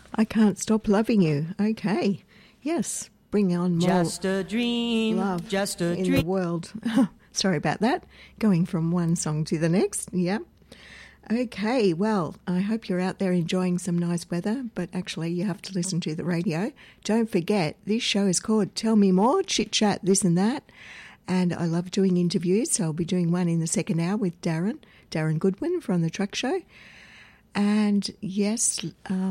I Can't Stop Loving You. Okay. Yes. Bring on more just a dream, love just a in dream. the world. Sorry about that. Going from one song to the next. Yeah. Okay. Well, I hope you're out there enjoying some nice weather, but actually you have to listen to the radio. Don't forget, this show is called Tell Me More, Chit Chat, This and That. And I love doing interviews, so I'll be doing one in the second hour with Darren Goodwin from The Truck Show. And yes,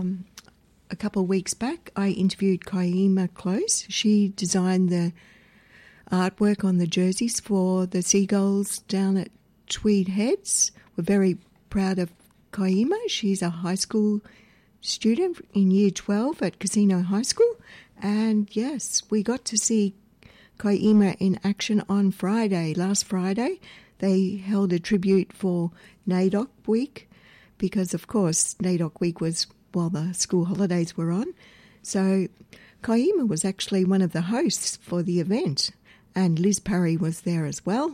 a couple of weeks back, I interviewed Kaima Close. She designed the artwork on the jerseys for the Seagulls down at Tweed Heads. We're very proud of Kaima. She's a high school student in Year 12 at Casino High School. And yes, we got to see Kaima in action on Friday. Last Friday, they held a tribute for NAIDOC Week because, of course, NAIDOC Week was while the school holidays were on. So Kaima was actually one of the hosts for the event, and Liz Parry was there as well,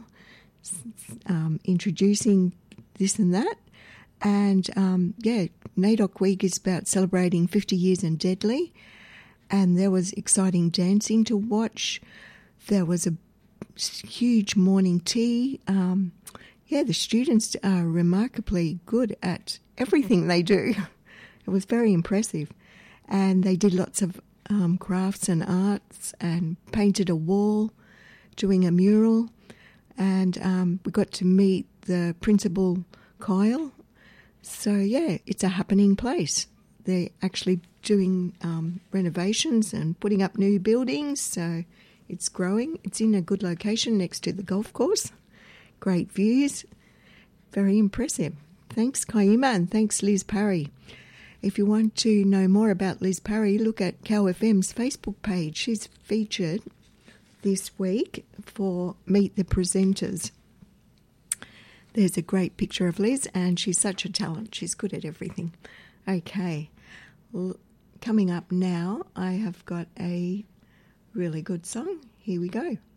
introducing this and that. And, NAIDOC Week is about celebrating 50 years in Deadly, and there was exciting dancing to watch. There was a huge morning tea. The students are remarkably good at everything they do. It was very impressive. And they did lots of crafts and arts and painted a wall, doing a mural. And we got to meet the principal, Kyle. So, yeah, it's a happening place. They're actually doing renovations and putting up new buildings, so it's growing. It's in a good location next to the golf course. Great views. Very impressive. Thanks, Kaima, and thanks, Liz Parry. If you want to know more about Liz Parry, look at Cow FM's Facebook page. She's featured this week for Meet the Presenters. There's a great picture of Liz, and she's such a talent. She's good at everything. Okay. Coming up now, I have got a really good song. Here we go.